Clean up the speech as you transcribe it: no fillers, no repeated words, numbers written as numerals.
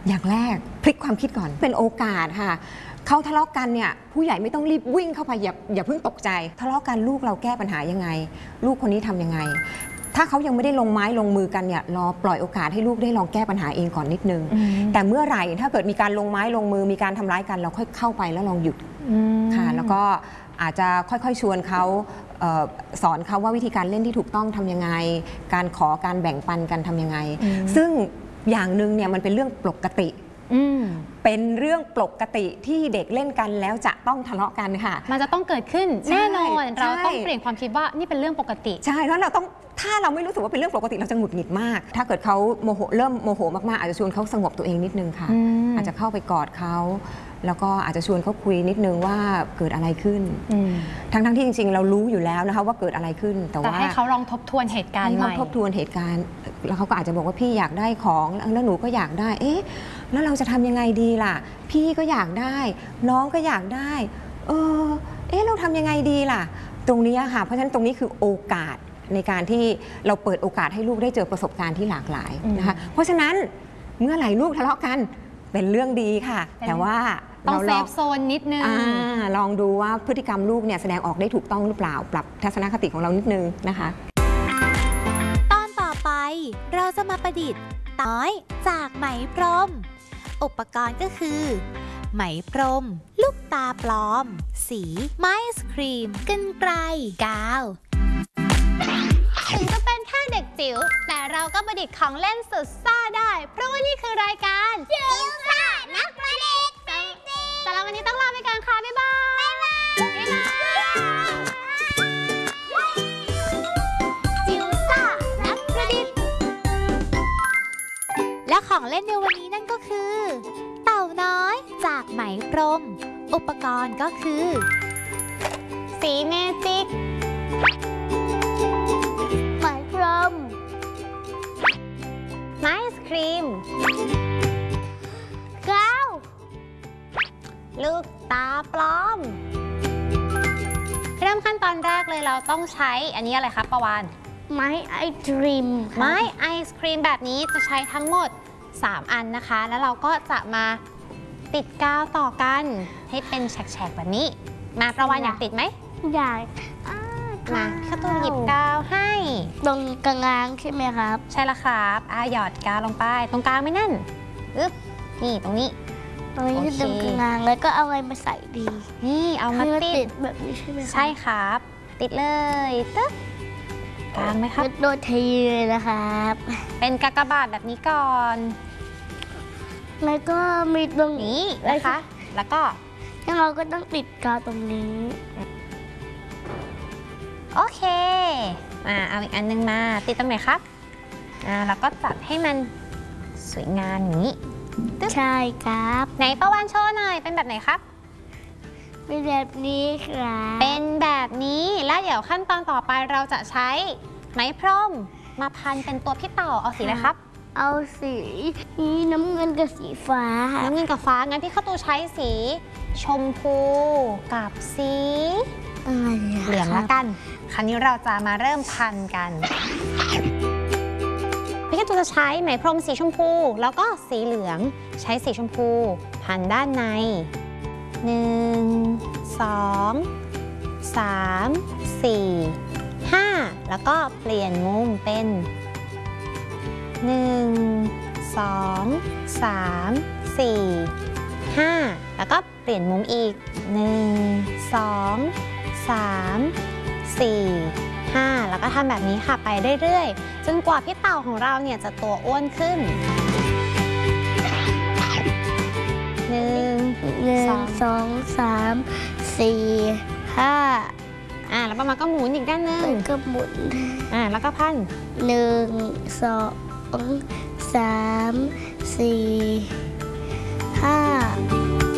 อย่างแรกพลิกความคิดก่อนเป็นโอกาสค่ะเขาทะเลาะกันเนี่ยผู้ใหญ่ไม่ต้องรีบวิ่งเข้าไปอย่าเพิ่งตกใจทะเลาะกันลูกเราแก้ปัญหายังไงลูกคนนี้ทำยังไงถ้าเขายังไม่ได้ลงไม้ลงมือกันเนี่ยรอปล่อยโอกาสให้ลูกได้ลองแก้ปัญหาเองก่อนนิดนึงแต่เมื่อไหร่ถ้าเกิดมีการลงไม้ลงมือมีการทำร้ายกันเราค่อยเข้าไปแล้วลองหยุดค่ะแล้วก็อาจจะค่อยๆชวนเขาสอนเขาว่าวิธีการเล่นที่ถูกต้องทำยังไงการขอการแบ่งปันกันทำยังไงซึ่งอย่างหนึ่งเนี่ยมันเป็นเรื่องปกติเป็นเรื่องปกติที่เด็กเล่นกันแล้วจะต้องทะเลาะกันค่ะมันจะต้องเกิดขึ้นแน่นอนเราต้องเปลี่ยนความคิดว่านี่เป็นเรื่องปกติใช่แล้วเราต้องถ้าเราไม่รู้สึกว่าเป็นเรื่องปกติเราจะหงุดหงิดมากถ้าเกิดเขาเริ่มโมโหมากๆอาจจะชวนเขาสงบตัวเองนิดนึงค่ะอาจจะเข้าไปกอดเขาแล้วก็อาจจะชวนเขาคุยนิดนึงว่าเกิดอะไรขึ้นทั้งที่จริงๆเรารู้อยู่แล้วนะคะว่าเกิดอะไรขึ้นแต่ว่าให้เขาลองทบทวนเหตุการณ์ใหม่ทบทวนเหตุการณ์แล้วเขาก็อาจจะบอกว่าพี่อยากได้ของแล้วหนูก็อยากได้แล้วเราจะทำยังไงดีล่ะพี่ก็อยากได้น้องก็อยากได้เราทำยังไงดีล่ะตรงนี้ค่ะเพราะฉะนั้นตรงนี้คือโอกาสในการที่เราเปิดโอกาสให้ลูกได้เจอประสบการณ์ที่หลากหลายนะคะเพราะฉะนั้นเมื่อไหร่ลูกทะเลาะกันเป็นเรื่องดีค่ะแต่ว่าต้องเซฟโซนนิดนึงลองดูว่าพฤติกรรมลูกเนี่ยแสดงออกได้ถูกต้องหรือเปล่าปรับทัศนคติของเรานิดนึงนะคะตอนต่อไปเราจะมาประดิษฐ์น้อยจากไหมพรมอุปกรณ์ก็คือไหมพรมลูกตาปลอมสีไม้สครีมกรรไกรกาวถึงจะเป็นแค่เด็กจิ๋วแต่เราก็ประดิษฐ์ของเล่นสุดซ่าได้เพราะว่านี่คือรายการจิ๋วซ่านักประดิษฐ์แต่เราวันนี้ต้องลาไปก่อนค่ะบ๊ายบายจิ๋วซ่านักประดิษฐ์และของเล่นในวันนี้นั่นก็คือเต่าน้อยจากไหมพรมอุปกรณ์ก็คือสีเมจิกไหมพรมไม้สครีมกาวลูกตาปลอมเริ่มขั้นตอนแรกเลยเราต้องใช้อันนี้อะไรครับประวานไม้ไอศครีมไม้ไอศครีมแบบนี้จะใช้ทั้งหมด3 อันนะคะแล้วเราก็จะมาติดกาวต่อกันให้เป็นแฉกๆแบบนี้มาประวานอยากติดไหมอยากมาข้าตูนหยิบกาวให้ตรงกลางใช่ไหมครับใช่แล้วครับหยอดกาวลงไปตรงกลางไม่แน่นนี่ตรงนี้คือตรงกลางแล้วก็เอาอะไรมาใส่ดีนี่เอามาติดแบบนี้ใช่ไหมใช่ครับติดเลยตึ๊บกลางไหมครับโดนทีเลยนะครับเป็นกากบาทแบบนี้ก่อนแล้วก็มีตรงนี้นะคะแล้วก็เราก็ต้องติดกาวตรงนี้โอเคเอาอีกอันนึงมาติดตรงไหนครับแล้วก็จัดให้มันสวยงามอย่างนี้ใช่ครับไหนประวานโชว์หน่อยเป็นแบบไหนครับเป็นแบบนี้ครับเป็นแบบนี้แล้วเดี๋ยวขั้นตอนต่อไปเราจะใช้ไหมพรมมาพันเป็นตัวพี่เต่าเอาสีอะไรครับเอาสีน้ำเงินกับสีฟ้าน้ำเงินกับฟ้างั้นพี่ข้าวตูใช้สีชมพูกับสีเหลืองละกันคราวนี้เราจะมาเริ่มพันกันพี่ข้าวตูจะใช้ไหมพรมสีชมพูแล้วก็สีเหลืองใช้สีชมพูพันด้านใน1 2 3 4 5แล้วก็เปลี่ยนมุมเป็น1 2 3 4 5แล้วก็เปลี่ยนมุมอีก1 2 3 4 5แล้วก็ทำแบบนี้ค่ะไปเรื่อยๆจนกว่าพี่เต่าของเราเนี่ยจะตัวอ้วนขึ้น 1 2 3 4 5 แล้วประมาณก็หมุนอีกด้านนึงก็หมุนแล้วก็พัน 1 2 3 4 5